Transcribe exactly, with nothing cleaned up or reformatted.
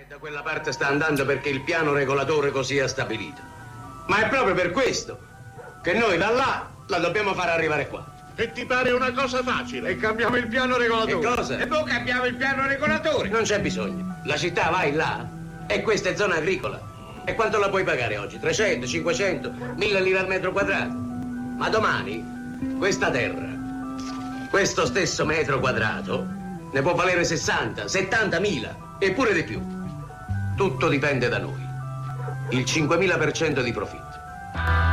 Da quella parte sta andando perché il piano regolatore così ha stabilito. Ma è proprio per questo che noi da là la dobbiamo far arrivare qua. E ti pare una cosa facile? E cambiamo il piano regolatore. Che cosa? E poi cambiamo il piano regolatore. Non c'è bisogno. La città vai là e questa è zona agricola. E quanto la puoi pagare oggi? trecento, cinquecento, mille lire al metro quadrato? Ma domani questa terra, questo stesso metro quadrato, ne può valere sessanta, settantamila e pure di più. Tutto dipende da noi. Il cinquemila per cento di profitto.